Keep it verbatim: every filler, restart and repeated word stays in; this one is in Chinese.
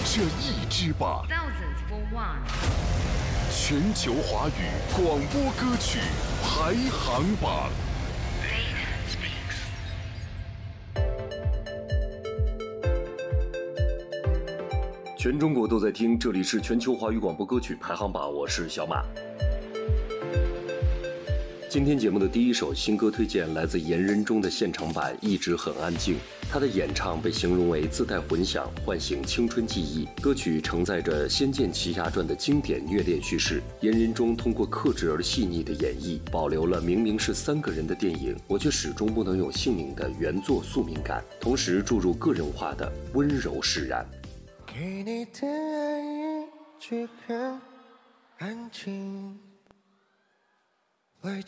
这一支吧。全球华语广播歌曲排行榜。全中国都在听，这里是全球华语广播歌曲排行榜，我是小马。今天节目的第一首新歌推荐来自严仁中的现场版《一直很安静》，他的演唱被形容为自带混响，唤醒青春记忆。歌曲承载着《仙剑奇侠传》的经典虐恋叙事，严仁中通过克制而细腻的演绎，保留了明明是三个人的电影，我却始终不能有姓名的原作宿命感，同时注入个人化的温柔释然。 给你的爱一直很安静，外